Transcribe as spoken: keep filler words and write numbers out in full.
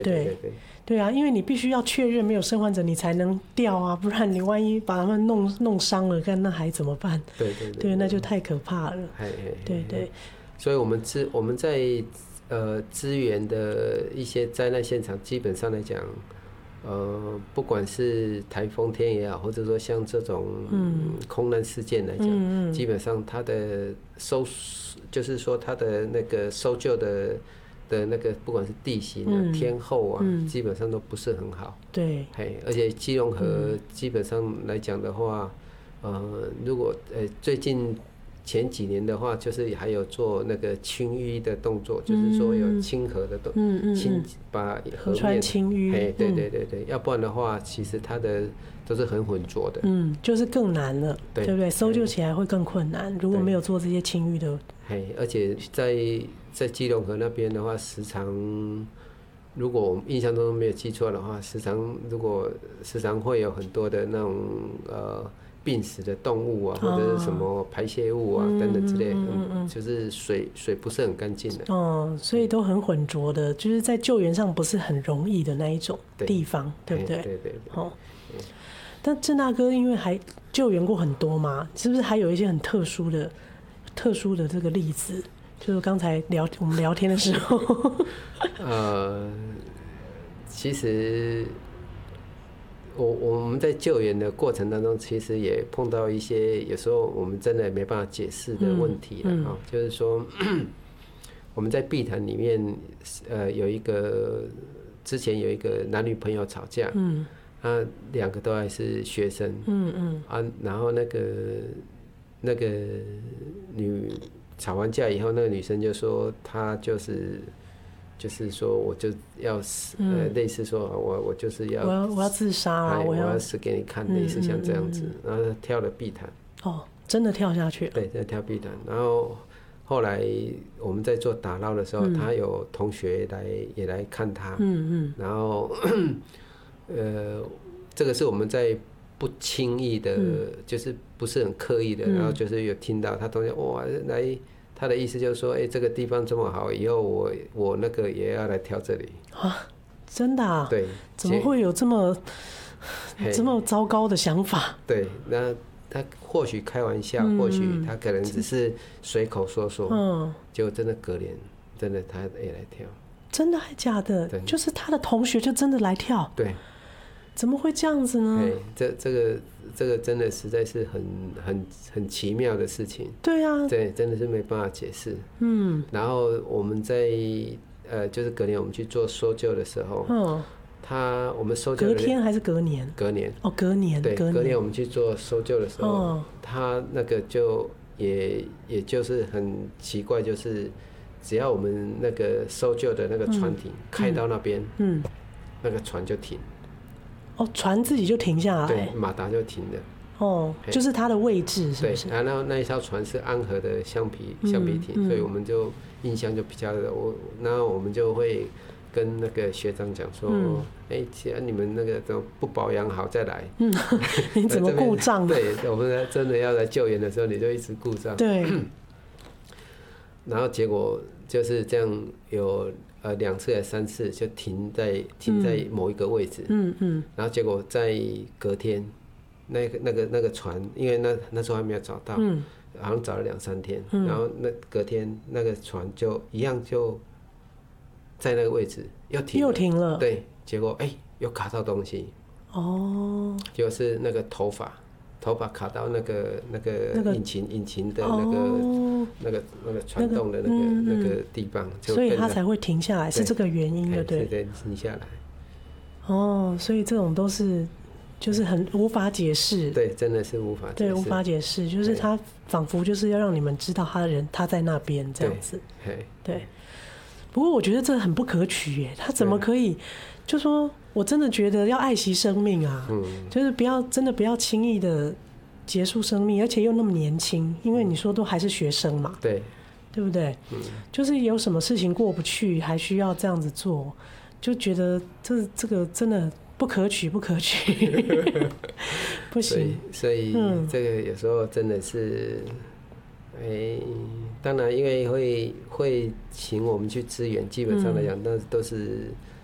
对对对对啊，因为你必须要确认没有生患者，你才能调啊，不然你万一把他们弄弄伤了，看那还怎么办？ 对对 对, 对，那就太可怕了。 嘿嘿对对， 所以我们资我们在呃支援的一些灾难现场，基本上来讲，呃，不管是台风天也好，或者说像这种空难事件来讲，嗯嗯、基本上它的搜就是说它的那个搜救的。的那个不管是地形啊、嗯、天候啊、嗯，基本上都不是很好。 对， 嘿，而且基隆河基本上来讲的话，呃，如果呃最近前几年的话，就是还有做那个清淤的动作，嗯、就是说有清河的动，嗯嗯，清把河面清淤， 哎，对对对对，嗯，要不然的话，其实它的都是很浑浊的， 嗯，就是更难了，对，对不对？搜救起来会更困难，如果没有做这些清淤的， 嘿，而且在在基隆河那边的话，时常如果我们印象中没有记错的话，时常如果时常会有很多的那种呃病死的动物啊，或者是什么排泄物啊、哦、等等之类的，嗯嗯嗯，就是水水不是很干净的。 哦，所以都很浑浊的，就是在救援上不是很容易的那一种地方， 对, 对不对？ 对对对。哦， 但郑大哥因为还救援过很多嘛，是不是还有一些很特殊的、特殊的这个例子？就是刚才聊我们聊天的时候， 呃，其实我我们在救援的过程当中，其实也碰到一些有时候我们真的没办法解释的问题了啊，嗯嗯，就是说我们在碧潭里面，呃，有一个之前有一个男女朋友吵架，嗯，啊，两个都还是学生，嗯嗯，啊，然后那个那个女。吵完架以后，那个女生就说她就是就是说我就要死，嗯，呃，类似说我我就是要我要我要自杀啊， 我要死给你看，类似像这样子，嗯嗯嗯，然后她跳了碧潭。 哦，真的跳下去了？ 对，在跳碧潭。然后后来我们在做打捞的时候，她，嗯，有同学来也来看她，嗯嗯，然后呃，这个是我们在不轻易的，嗯，就是不是很刻意的，嗯，然后就是有听到他同学哇来，他的意思就是说，哎，欸，这个地方这么好，以后我我那个也要来挑这里啊，真的啊？ 对， 怎么会有这么这么糟糕的想法？ 对，那他或许开玩笑，嗯，或许他可能只是随口说说，嗯，结果真的隔年真的他也来跳， 真的还假的？就是他的同学就真的来跳， 对。 怎么会这样子呢？ 这这个这个真的实在是很很很奇妙的事情。 对啊， 对，真的是没办法解释。嗯，然后我们在呃，就是隔年我们去做搜救的时候，嗯，他我们搜救隔天还是隔年？ 隔年哦，隔年。 对， 隔年, 隔年我们去做搜救的时候，哦，他那个就也也就是很奇怪，就是只要我们那个搜救的那个船艇，嗯，开到那边，嗯，那个船就停。 哦，船自己就停下来， 对，马达就停了。 哦，就是它的位置是不是？ 对，然后那一艘船是安和的橡皮橡皮艇，嗯嗯，所以我们就印象就比较的我，然后我们就会跟那个学长讲说，哎，嗯，既然你们那个都不保养好再来，嗯， 你怎么故障？ 对，我们真的要来救援的时候，你就一直故障。 对， 然后结果就是这样有。呃，两次还是三次就停在停在某一个位置，嗯嗯，然后结果在隔天，那个那个那个船，因为那那时候还没有找到，嗯，好像找了两三天，嗯，然后那隔天那个船就一样就在那个位置又停了又停了， 对，结果哎，欸，又卡到东西，哦，就是那个头发。头发卡到那个那个引擎引擎的那个、哦、那个那个传动的那个、那個嗯、那个地方， 所以它才会停下来，是这个原因的，对， 对，停下来。 哦，所以这种都是就是很无法解释， 对，真的是无法解释， 对，无法解释，就是他仿佛就是要让你们知道他的人他在那边这样子， 对， 对。不过我觉得这很不可取耶，他怎么可以？就说我真的觉得要爱惜生命啊，嗯，就是不要真的不要轻易的结束生命，而且又那么年轻，因为你说都还是学生嘛， 对， 对不对？嗯，就是有什么事情过不去，还需要这样子做，就觉得这这个真的不可取，不可取，不行。 所以，所以这个有时候真的是。哎、欸，当然，因为会会请我们去支援，基本上来讲，那都是